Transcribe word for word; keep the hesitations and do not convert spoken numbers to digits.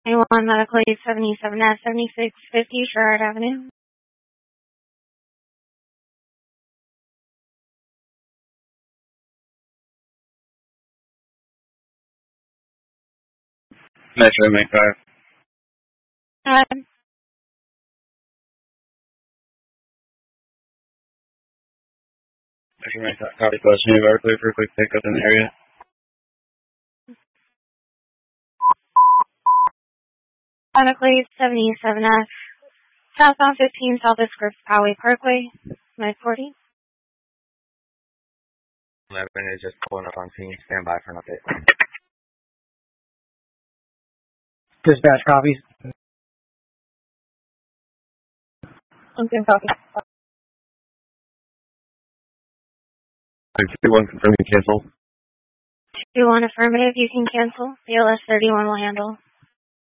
A one Medical eight seventy-seven F seventy-six fifty Sherrard Avenue. Metro Make five. Uh, Metro Make five. Copy close. New bar clear for a quick pickup in the area. Medical eight seventy-seven F southbound fifteen Southwest Griffith Poway Parkway. nine forty. eleven is just pulling up on scene. Stand by for an update. Dispatch copies. Lincoln copy. two one confirming cancel. two one affirmative, you can cancel. B L S thirty-one will handle.